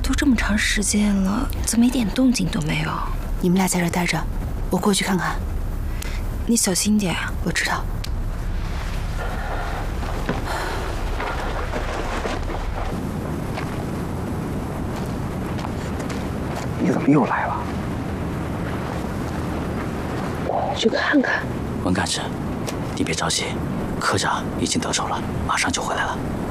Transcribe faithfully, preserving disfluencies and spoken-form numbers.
都这么长时间了，怎么一点动静都没有？ 你们俩在这待着，我过去看看。 你小心点。 我知道。 你怎么又来了？ 去看看。 文干事，你别着急，科长已经得手了，马上就回来了。